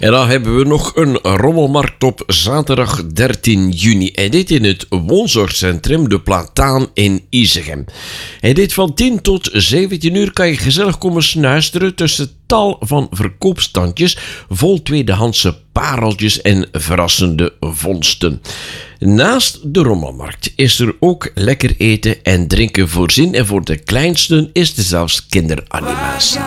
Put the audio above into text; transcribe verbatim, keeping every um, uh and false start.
En dan hebben we nog een rommelmarkt op zaterdag dertien juni. En dit in het woonzorgcentrum De Plataan in Isegem. En dit van tien tot zeventien uur kan je gezellig komen snuisteren tussen tal van verkoopstandjes vol tweedehandse pareltjes en verrassende vondsten. Naast de rommelmarkt is er ook lekker eten en drinken voorzien en voor de kleinsten is er zelfs kinderanimatie.